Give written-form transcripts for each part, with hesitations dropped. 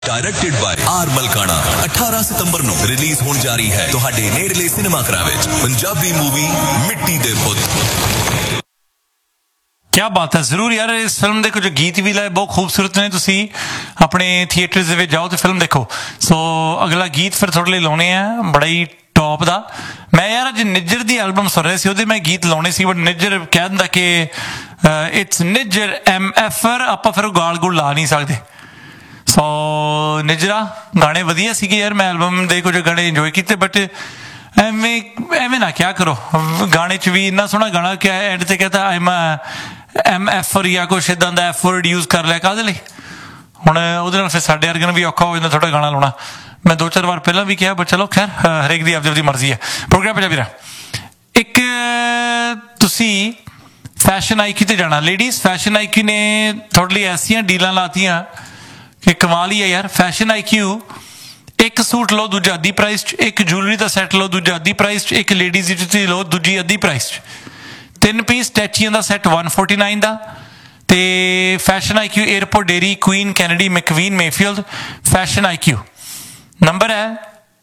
Directed by are Malkana 18 सितंबर ਨੂੰ release ਹੋਣ ਜਾ ਰਹੀ ਹੈ ਤੁਹਾਡੇ ਨੇੜਲੇ ਸਿਨੇਮਾ ਘਰਾਂ ਵਿੱਚ ਪੰਜਾਬੀ ਮੂਵੀ ਮਿੱਟੀ ਦੇ ਪੁੱਤ। क्या बात है, जरूर यार। इस फिल्म के जो गीत भी लाए बहुत खूबसूरत ने, तुसी अपने थिएटर्स में जाओ तो फिल्म देखो। सो अगला गीत फिर थोड़े लिए लाने हैं बड़ा ही टॉप दा। मैं यार अज निज्जर दी एल्बम सुन रहे सी, मैं गीत लाने सी, बट निज्जर कह दिंदा कि इट्स निज्जर MFR, आपां फिर गाल गुल ला नहीं सकते। सो निजरा गाने वधिया सीगे यार, मैं एल्बम दे कुछ गाने इंजॉय किए, बट एवें ना क्या करो। गाने च भी इन्ना सोहना गाना क्या है, एंड ते कहता आई एम MFR या कुछ इदां दा F वर्ड यूज कर लिया काहदे लई। हुण ਉਹਦੇ ਨਾਲ ਫਿਰ ਸਾਡੇ ਵਰਗਿਆਂ ਨੂੰ ਵੀ ਔਖਾ ਹੋ ਜਾਂਦਾ ਥੋੜਾ ਗਾਣਾ ਲਾਉਣਾ। मैं 2-4 ਵਾਰ ਪਹਿਲਾਂ ਵੀ ਕਿਹਾ, ਬਟ ਚਲੋ ਖੈਰ ਹਰੇਕ ਦੀ ਆਪਦੀ ਮਰਜ਼ੀ ਹੈ। ਪ੍ਰੋਗਰਾਮ ਪੰਜਾਬੀ ਦਾ ਇੱਕ ਤੁਸੀਂ फैशन IQ ਤੇ ਜਾਣਾ ਲੇਡੀਜ਼। फैशन IQ ਨੇ ਤੁਹਾਡੇ ਲਈ ਐਸੀਆਂ ਡੀਲਾਂ ਲਾਤੀਆਂ कि कमाल ही है यार। फैशन IQ एक सूट लो दूजा अद्धी प्राइस च, एक ज्वेलरी का सैट लो दूजा अद्धी प्राइस च, एक लेडीज की जुत्ती लो दूजी अद्धी प्राइस च, 3 पीस टैचियां का सैट 149 का। ते fashion IQ airport dairy queen Kennedy मैकवीन Mayfield. Fashion IQ number है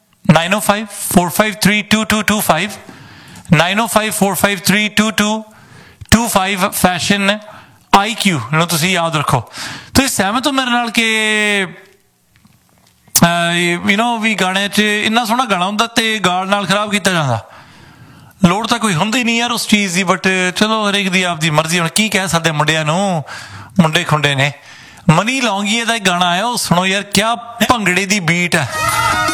9054532225 9054532225। फैशन IQ ਨੂੰ ਤੁਸੀਂ ਯਾਦ ਰੱਖੋ। ਤੁਸੀਂ ਸਹਿਮਤ ਹੋ ਮੇਰੇ ਨਾਲ ਕਿ ਵੀ ਗਾਣੇ 'ਚ ਇੰਨਾ ਸੋਹਣਾ ਗਾਣਾ ਹੁੰਦਾ ਤੇ ਗਾਲ ਨਾਲ ਖਰਾਬ ਕੀਤਾ ਜਾਂਦਾ। ਲੋੜ ਤਾਂ ਕੋਈ ਹੁੰਦੀ ਨਹੀਂ ਯਾਰ ਉਸ ਚੀਜ਼ ਦੀ, ਬਟ ਚਲੋ ਹਰੇਕ ਦੀ ਆਪਦੀ ਮਰਜ਼ੀ। ਹੁਣ ਕੀ ਕਹਿ ਸਕਦੇ ਮੁੰਡਿਆਂ ਨੂੰ, ਮੁੰਡੇ ਖੁੰਡੇ ਨੇ। ਮਨੀ ਲੌਂਗੀਏ ਦਾ ਇੱਕ ਗਾਣਾ ਆਇਆ, ਉਹ ਸੁਣੋ ਯਾਰ, ਕਿਆ ਭੰਗੜੇ ਦੀ ਬੀਟ ਹੈ।